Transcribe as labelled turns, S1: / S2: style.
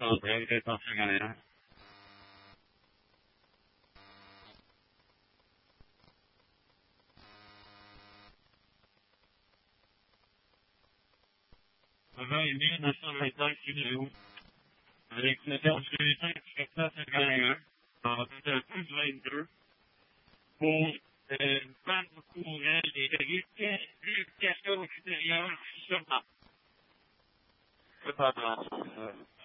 S1: concentré, j'étais en secondaire. Avant, il y a 1925 vidéos. Avec le perdu 5 spectacles secondaire, en total plus 22, pour une bande de courant et de l'éducation extérieure seulement. C'est pas grave.